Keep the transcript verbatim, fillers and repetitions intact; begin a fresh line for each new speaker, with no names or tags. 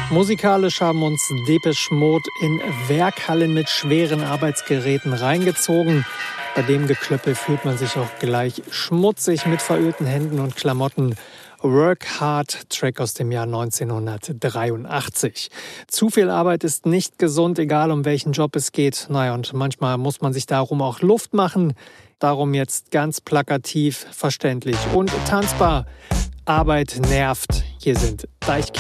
Musikalisch haben uns Depeche Mode in Werkhallen mit schweren Arbeitsgeräten reingezogen. Bei dem Geklöppel fühlt man sich auch gleich schmutzig mit verölten Händen und Klamotten. Work Hard, Track aus dem Jahr neunzehnhundertdreiundachtzig. Zu viel Arbeit ist nicht gesund, egal um welchen Job es geht. Naja, und manchmal muss man sich darum auch Luft machen. Darum jetzt ganz plakativ, verständlich und tanzbar. Arbeit nervt. Hier sind Deichkind.